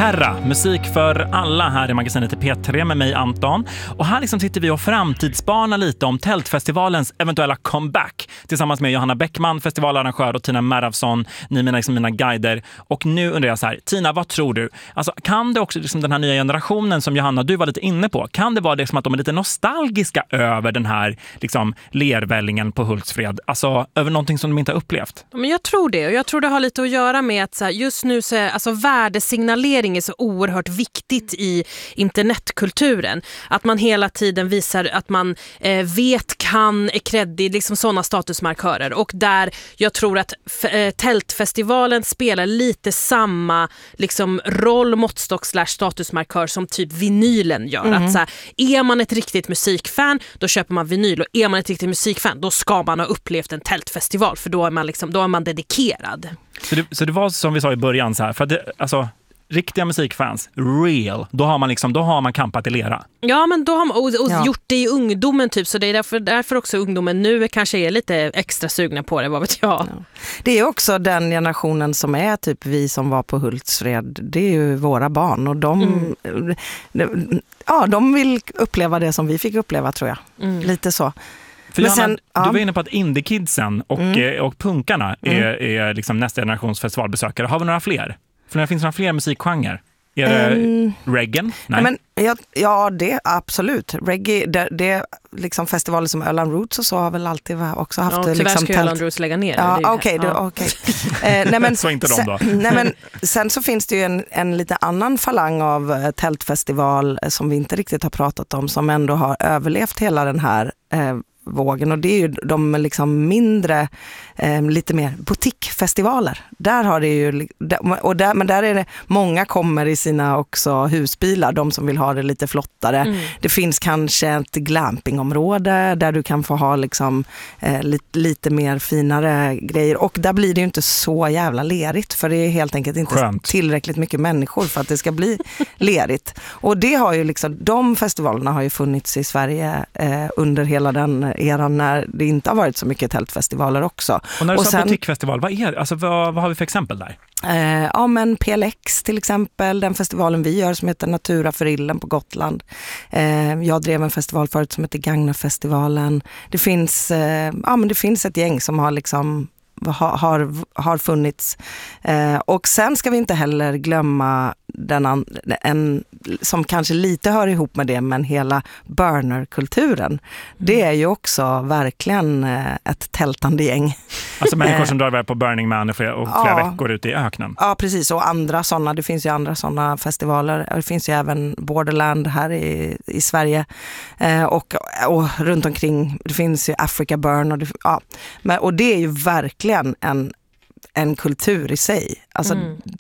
Terra, musik för alla här i magasinet P3 med mig Anton. Och här liksom sitter vi och framtidsbanar lite om Tältfestivalens eventuella comeback tillsammans med Johanna Bäckman, festivalarrangör, och Tina Merravsson, ni är mina guider. Och nu undrar jag så här, Tina, vad tror du? Alltså, kan det också liksom den här nya generationen som Johanna, du var lite inne på, kan det vara liksom att de är lite nostalgiska över den här liksom lervällingen på Hultsfred? Alltså över någonting som de inte har upplevt? Men jag tror det, och jag tror det har lite att göra med att så här, just nu så är, alltså värdesignalering är så oerhört viktigt i internetkulturen. Att man hela tiden visar att man vet, kan, är kreddig, liksom sådana statusmarkörer. Och där jag tror att Tältfestivalen spelar lite samma liksom roll, måttstock / statusmarkör som typ vinylen gör. Att så här, är man ett riktigt musikfan, då köper man vinyl, och är man ett riktigt musikfan, då ska man ha upplevt en Tältfestival, för då är man liksom, då är man dedikerad. Så det var som vi sa i början så här, för att det, alltså riktiga musikfans, real, då har man kampat i lera. Ja, men då har man gjort det i ungdomen typ, så det är därför också ungdomen nu kanske är lite extra sugna på det, vad vet jag. Ja. Det är också den generationen som är typ vi som var på Hultsfred, det är ju våra barn, och de vill uppleva det som vi fick uppleva, tror jag. Lite så. För Johanna, du var inne på att indie-kidsen och punkarna är liksom nästa generations festivalbesökare. Har vi några fler? För det finns några fler musikgenrer. Är det reggae? Nej. Men, ja, det absolut. Reggae, det är liksom festivaler som Öland Roots och så har väl alltid också haft. Ja, tyvärr liksom ska Öland Roots lägga ner. Ja, okej. Nej, men så inte de då. Nej, men sen så finns det ju en lite annan falang av tältfestival som vi inte riktigt har pratat om, som ändå har överlevt hela den här vågen, och det är ju de liksom mindre, lite mer butikfestivaler. Där har det ju, men där är det, många kommer i sina också husbilar, de som vill ha det lite flottare. Det finns kanske ett glampingområde där du kan få ha liksom lite mer finare grejer, och där blir det ju inte så jävla lerigt, för det är helt enkelt inte tillräckligt mycket människor för att det ska bli lerigt. Och det har ju liksom, de festivalerna har ju funnits i Sverige under hela den eran när det inte har varit så mycket tältfestivaler också. Och när du sa butikfestival, vad har vi för exempel där? Ja, men PLX till exempel, den festivalen vi gör som heter Natura för Illen på Gotland. Jag drev en festival förut som heter Gagnafestivalen. Det finns ett gäng som har liksom har funnits. Och sen ska vi inte heller glömma en som kanske lite hör ihop med det, men hela burner-kulturen. Det är ju också verkligen ett tältande gäng. Alltså människor som drar iväg på Burning Man och flera veckor ute i öknen. Ja, precis. Och andra sådana. Det finns ju andra sådana festivaler. Det finns ju även Borderland här i Sverige. Och runt omkring, det finns ju Africa Burn. Och det är ju verkligen en kultur i sig. Alltså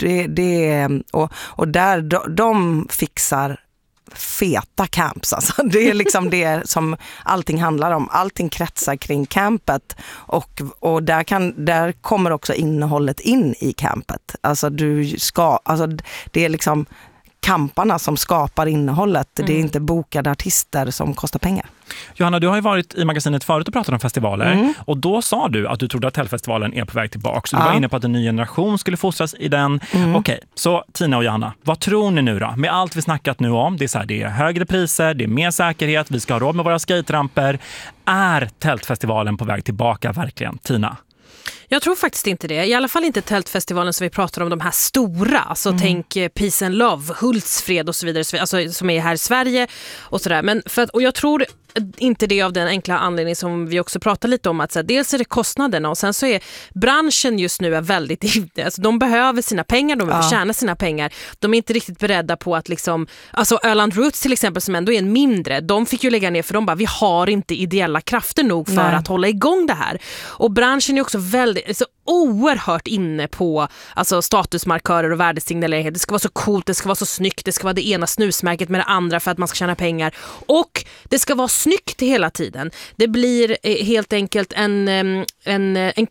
och där de fixar feta camps. Alltså det är liksom det som allting handlar om. Allting kretsar kring campet, och där kommer också innehållet in i campet. Alltså det är liksom kamparna som skapar innehållet. Det är inte bokade artister som kostar pengar. Johanna, du har ju varit i magasinet förut och pratat om festivaler, och då sa du att du trodde att Tältfestivalen är på väg tillbaka. Så du var inne på att en ny generation skulle fostras i den. Okej, så Tina och Johanna, vad tror ni nu då? Med allt vi snackat nu om, det är så här, det är högre priser, det är mer säkerhet, vi ska ha råd med våra skateramper. Är Tältfestivalen på väg tillbaka verkligen? Tina? Jag tror faktiskt inte det. I alla fall inte Tältfestivalen som vi pratar om, de här stora. Alltså tänk Peace and Love, Hultsfred och så vidare. Alltså, som är här i Sverige och sådär. Och jag tror inte det av den enkla anledning som vi också pratar lite om. Att så här, dels är det kostnaderna, och sen så är branschen just nu väldigt... Alltså, de behöver sina pengar, de behöver tjäna sina pengar. De är inte riktigt beredda på att liksom... Alltså Öland Roots till exempel, som ändå är en mindre, de fick ju lägga ner för de bara, vi har inte ideella krafter nog för att hålla igång det här. Och branschen är också så oerhört inne på alltså statusmarkörer och värdesignalering. Det ska vara så coolt, det ska vara så snyggt, det ska vara det ena snusmärket med det andra för att man ska tjäna pengar. Och det ska vara snyggt hela tiden. Det blir helt enkelt en krock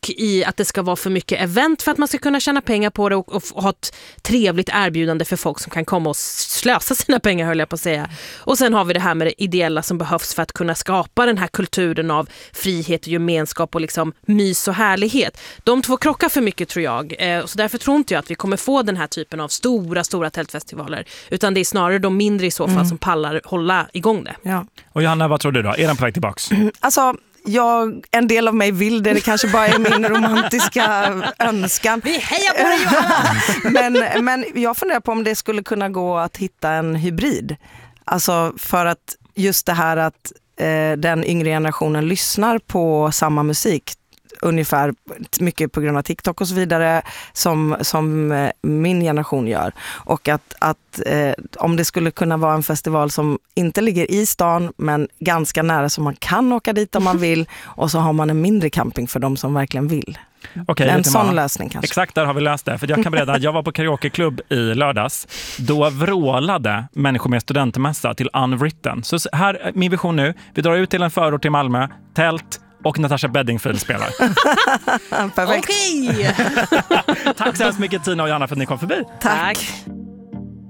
och i att det ska vara för mycket event för att man ska kunna tjäna pengar på det och ha ett trevligt erbjudande för folk som kan komma och slösa sina pengar, höll jag på att säga. Och sen har vi det här med det ideella som behövs för att kunna skapa den här kulturen av frihet och gemenskap och liksom mys och härlighet. De två krockar för mycket, tror jag. Så därför tror inte jag att vi kommer få den här typen av stora tältfestivaler, utan det är snarare de mindre i så fall som pallar hålla igång det. Ja. Och Johanna, vad tror du då? Är den på väg tillbaks? Alltså, en del av mig vill det kanske bara är min romantiska önskan. Vi hejar på dig, Johanna! men jag funderar på om det skulle kunna gå att hitta en hybrid. Alltså för att just det här att den yngre generationen lyssnar på samma musik ungefär mycket på grund av TikTok och så vidare som min generation gör. Och att om det skulle kunna vara en festival som inte ligger i stan men ganska nära, så man kan åka dit om man vill, och så har man en mindre camping för de som verkligen vill. Okej, en sån lösning kanske. Exakt, där har vi löst det. För jag kan berätta att jag var på karaokeklubb i lördags. Då vrålade människor med studentmässa till Unwritten. Så här, min vision nu, vi drar ut till en förort till Malmö, tält, och Natasha Bedingfield spelar. Perfekt. Okej! Tack så hemskt mycket, Tina och Johanna, för att ni kom förbi. Tack.